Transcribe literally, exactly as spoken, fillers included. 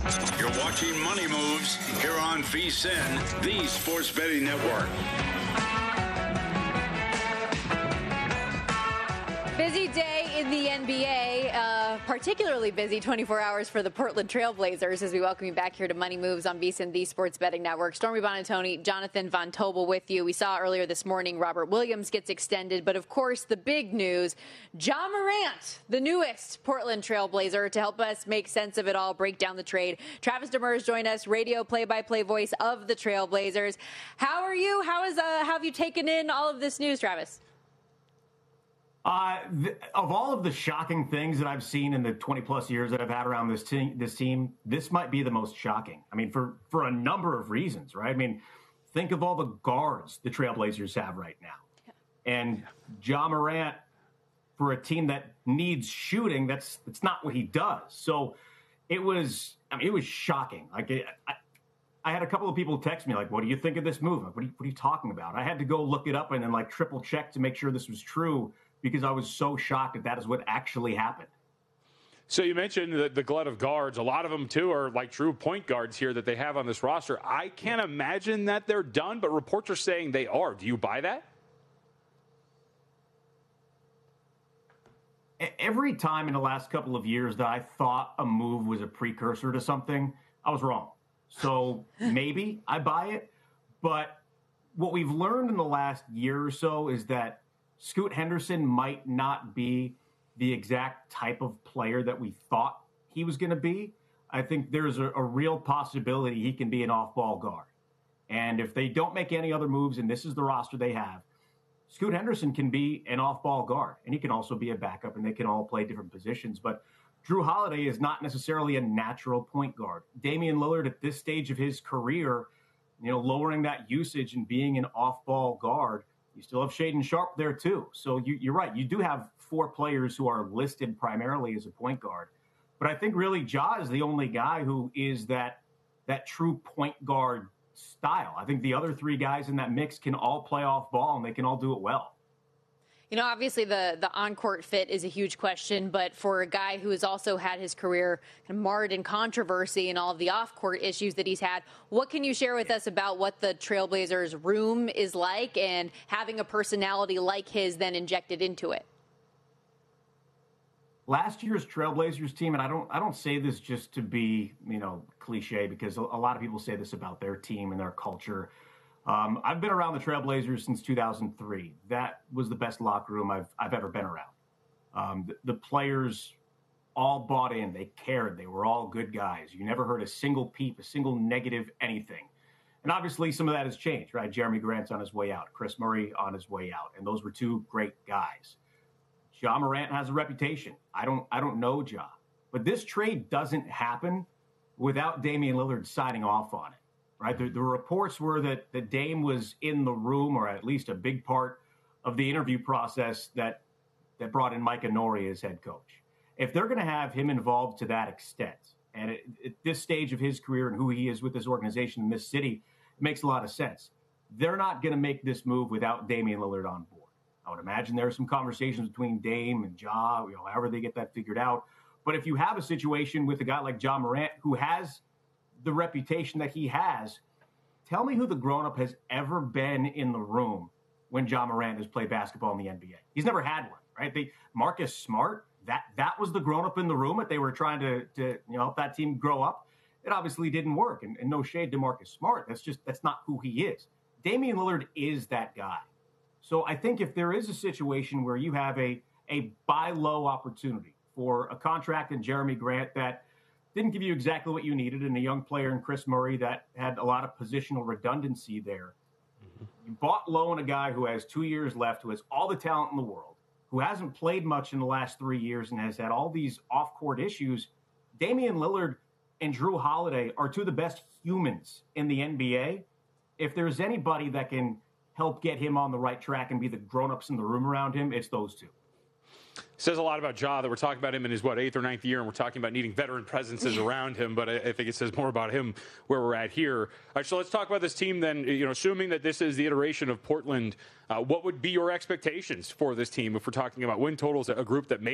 You're watching Money Moves here on VSiN, the Sports Betting Network. Busy day in the N B A, uh, particularly busy twenty-four hours for the Portland Trail Blazers as we welcome you back here to Money Moves on VSiN, the Sports Betting Network. Stormy Buonantony, Jonathan Von Tobel with you. We saw earlier this morning Robert Williams gets extended, but of course the big news, Ja Morant, the newest Portland Trail Blazer. To help us make sense of it all, break down the trade, Travis Demers joined us, radio play-by-play voice of the Trail Blazers. How are you? How, is, uh, how have you taken in all of this news, Travis? Uh, th- of all of the shocking things that I've seen in the twenty plus years that I've had around this team, this team, this might be the most shocking. I mean, for, for a number of reasons, right? I mean, think of all the guards the Trailblazers have right now. Yeah. And Ja Morant, for a team that needs shooting, that's, that's not what he does. So it was, I mean, it was shocking. Like it, I, I had a couple of people text me like, what do you think of this move? Like, what, are you, what are you talking about? I had to go look it up and then like triple check to make sure this was true, because I was so shocked that that is what actually happened. So you mentioned the, the glut of guards. A lot of them, too, are like true point guards here that they have on this roster. I can't imagine that they're done, but reports are saying they are. Do you buy that? Every time in the last couple of years that I thought a move was a precursor to something, I was wrong. So maybe I buy it. But what we've learned in the last year or so is that Scoot Henderson might not be the exact type of player that we thought he was going to be. I think there's a, a real possibility he can be an off-ball guard. And if they don't make any other moves, and this is the roster they have, Scoot Henderson can be an off-ball guard, and he can also be a backup, and they can all play different positions. But Drew Holiday is not necessarily a natural point guard. Damian Lillard, at this stage of his career, you know, lowering that usage and being an off-ball guard, you still have Shaedon Sharpe there, too. So you, you're right. You do have four players who are listed primarily as a point guard. But I think really Ja is the only guy who is that that true point guard style. I think the other three guys in that mix can all play off ball, and they can all do it well. You know, obviously the, the on-court fit is a huge question, but for a guy who has also had his career kind of marred in controversy and all of the off-court issues that he's had, what can you share with us about what the Trailblazers' room is like and having a personality like his then injected into it? Last year's Trailblazers team, and I don't I don't say this just to be, you know, cliche, because a, a lot of people say this about their team and their culture. Um, I've been around the Trailblazers since two thousand three. That was the best locker room I've I've ever been around. Um, the, the players all bought in. They cared. They were all good guys. You never heard a single peep, a single negative anything. And obviously some of that has changed, right? Jeremy Grant's on his way out. Chris Murray on his way out. And those were two great guys. Ja Morant has a reputation. I don't I don't know Ja. But this trade doesn't happen without Damian Lillard signing off on it. Right, the, the reports were that, that Dame was in the room, or at least a big part of the interview process that that brought in Mike Inori as head coach. If they're going to have him involved to that extent, and at, at this stage of his career and who he is with this organization in this city, it makes a lot of sense. They're not going to make this move without Damian Lillard on board. I would imagine there are some conversations between Dame and Ja, you know, however they get that figured out. But if you have a situation with a guy like Ja Morant who has the reputation that he has, tell me who the grown-up has ever been in the room when Ja Morant has played basketball in the N B A. He's never had one, right? They, Marcus Smart, that that was the grown-up in the room that they were trying to, to you know, help that team grow up. It obviously didn't work, and, and no shade to Marcus Smart. That's just, that's not who he is. Damian Lillard is that guy. So I think if there is a situation where you have a, a buy low opportunity for a contract in Jeremy Grant that didn't give you exactly what you needed, and a young player in Chris Murray that had a lot of positional redundancy there. Mm-hmm. You bought low on a guy who has two years left, who has all the talent in the world, who hasn't played much in the last three years and has had all these off-court issues. Damian Lillard and Drew Holiday are two of the best humans in the N B A. If there's anybody that can help get him on the right track and be the grown-ups in the room around him, it's those two. Says a lot about Ja that we're talking about him in his, what, eighth or ninth year, and we're talking about needing veteran presences around him, but I, I think it says more about him where we're at here. All right, so let's talk about this team then. You know, assuming that this is the iteration of Portland, uh, what would be your expectations for this team if we're talking about win totals, a group that made